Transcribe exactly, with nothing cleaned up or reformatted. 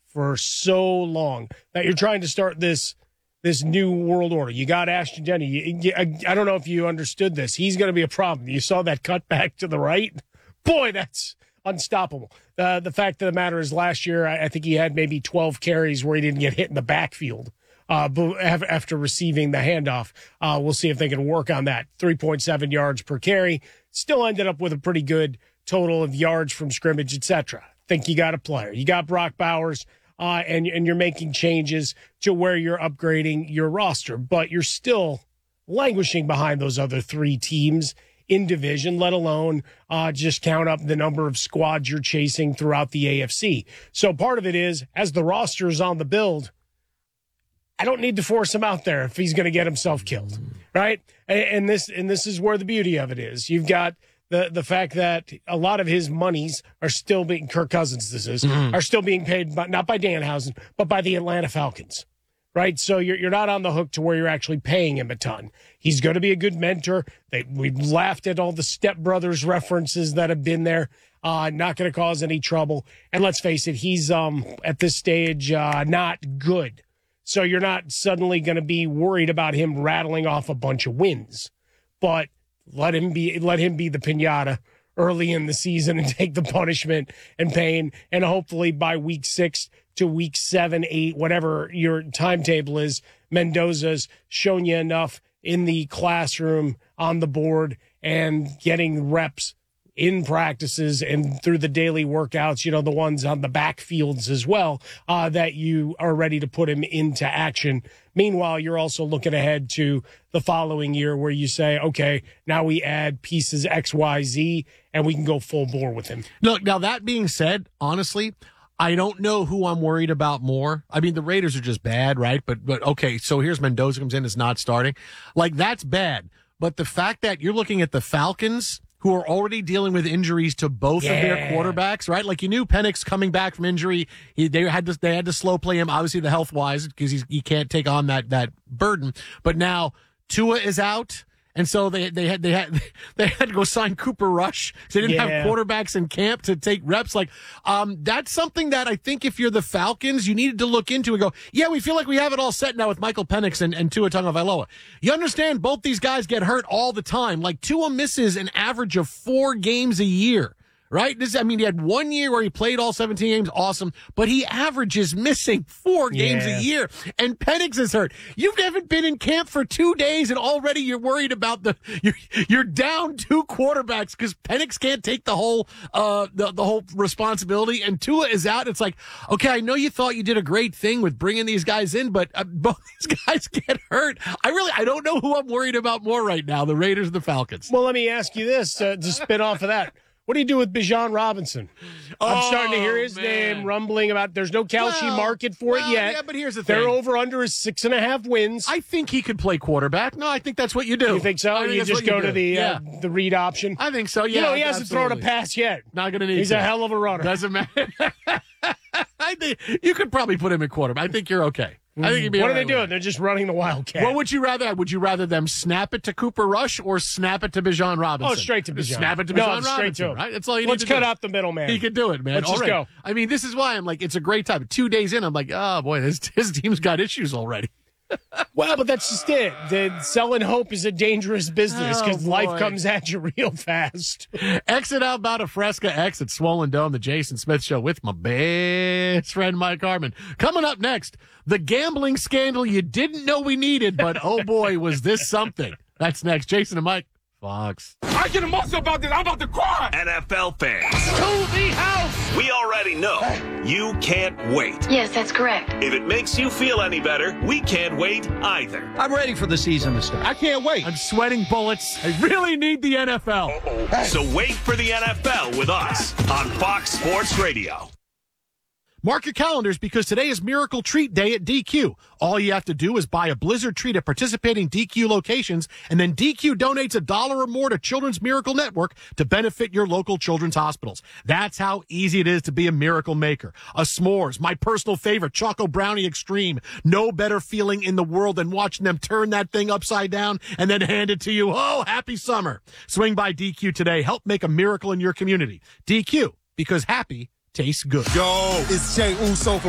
for so long that you're trying to start this this new world order. You got Ashton Denny. You, you, I, I don't know if you understood this. He's going to be a problem. You saw that cut back to the right? Boy, that's unstoppable. Uh, the fact of the matter is last year, I, I think he had maybe twelve carries where he didn't get hit in the backfield uh, after receiving the handoff. Uh, we'll see if they can work on that. three point seven yards per carry. Still ended up with a pretty good total of yards from scrimmage, et cetera. Think you got a player. You got Brock Bowers. Uh, and, and you're making changes to where you're upgrading your roster, but you're still languishing behind those other three teams in division, let alone uh, just count up the number of squads you're chasing throughout the A F C. So part of it is, as the roster is on the build, I don't need to force him out there if he's going to get himself killed, right? And, and this and this is where the beauty of it is. You've got The the fact that a lot of his monies are still being, Kirk Cousins this is, mm-hmm. are still being paid, by, not by Danhausen, but by the Atlanta Falcons, right? So you're you're not on the hook to where you're actually paying him a ton. He's going to be a good mentor. They, we've laughed at all the Step Brothers references that have been there. Uh, not going to cause any trouble. And let's face it, he's um at this stage uh, not good. So you're not suddenly going to be worried about him rattling off a bunch of wins. But Let him be. Let him be the piñata early in the season and take the punishment and pain. And hopefully by week six to week seven, eight, whatever your timetable is, Mendoza's shown you enough in the classroom, on the board, and getting reps in practices and through the daily workouts, you know, the ones on the backfields as well, uh, that you are ready to put him into action. Meanwhile, you're also looking ahead to the following year where you say, okay, now we add pieces X, Y, Z, and we can go full bore with him. Look, now that being said, honestly, I don't know who I'm worried about more. I mean, the Raiders are just bad, right? But, but okay, so here's Mendoza comes in, is not starting. Like, that's bad. But the fact that you're looking at the Falcons, who are already dealing with injuries to both yeah. of their quarterbacks, right? Like, you knew Penix coming back from injury, he, they had to they had to slow play him, obviously the health wise, because he can't take on that that burden. But now Tua is out, and so they they had they had they had to go sign Cooper Rush. So they didn't yeah. have quarterbacks in camp to take reps. Like, um, that's something that I think if you're the Falcons, you needed to look into and go, yeah, we feel like we have it all set now with Michael Penix and, and Tua Tagovailoa. You understand both these guys get hurt all the time. Like, Tua misses an average of four games a year. Right? This, I mean, he had one year where he played all seventeen games, awesome, but he averages missing four games yeah. a year. And Penix is hurt. You haven't been in camp for two days, and already you're worried about the you're, you're down two quarterbacks because Penix can't take the whole uh the, the whole responsibility, and Tua is out. It's like, okay, I know you thought you did a great thing with bringing these guys in, but uh, both these guys get hurt. I really I don't know who I'm worried about more right now, the Raiders or the Falcons. Well, let me ask you this uh, to spin off of that. What do you do with Bijan Robinson? I'm oh, starting to hear his man. name rumbling about there's no Kelce well, market for well, it yet. Yeah, but here's the They're thing. over under is six and a half wins. I think he could play quarterback. No, I think that's what you do. You think so? I think you just go you to the yeah. uh, the read option? I think so, yeah. You know, he hasn't absolutely. thrown a pass yet. Not going to need He's to. a hell of a runner. Doesn't matter. I think you could probably put him in quarterback. I think you're okay. I think you'd be what all are they right doing? They're just running the Wildcat. What would you rather have? Would you rather them snap it to Cooper Rush or snap it to Bijan Robinson? Oh, straight to Bijan. Snap it to no, Bijan straight Robinson, to him. right? That's all you Let's need to cut do. out the middle, man. He can do it, man. Let's all just right. go. I mean, this is why I'm like, it's a great time. Two days in, I'm like, oh, boy, his, his team's got issues already. Well, but that's just it. The selling hope is a dangerous business because oh, life comes at you real fast. Exit out about a Fresca exit Swollen Dome, the Jason Smith Show with my best friend Mike Harmon. Coming up next, the gambling scandal you didn't know we needed, but oh boy, was this something. That's next. Jason and Mike, Fox. I get emotional about this. I'm about to cry. N F L fans, To the house. we already know you can't wait. Yes, that's correct. If it makes you feel any better, we can't wait either. I'm ready for the season to start. I can't wait. I'm sweating bullets. I really need the N F L. So wait for the N F L with us on Fox Sports Radio. Mark your calendars because today is Miracle Treat Day at D Q. All you have to do is buy a Blizzard treat at participating D Q locations, and then D Q donates a dollar or more to Children's Miracle Network to benefit your local children's hospitals. That's how easy it is to be a miracle maker. A s'mores, my personal favorite, Choco Brownie Extreme. No better feeling in the world than watching them turn that thing upside down and then hand it to you. Oh, happy summer. Swing by D Q today. Help make a miracle in your community. D Q, because happy tastes good. Yo, it's Jay Uso from